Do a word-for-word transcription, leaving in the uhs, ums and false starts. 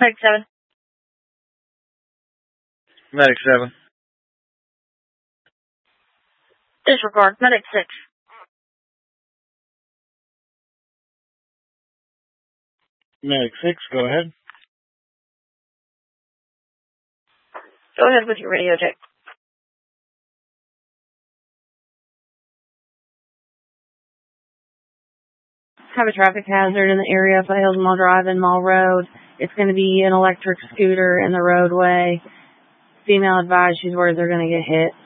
Medic seven. Medic seven. Disregard. Medic six. Medic six, go ahead. Go ahead with your radio check. Have a traffic hazard in the area of Hills Mall Drive and Mall Road. It's going to be an electric scooter in the roadway. Female advised she's worried they're going to get hit.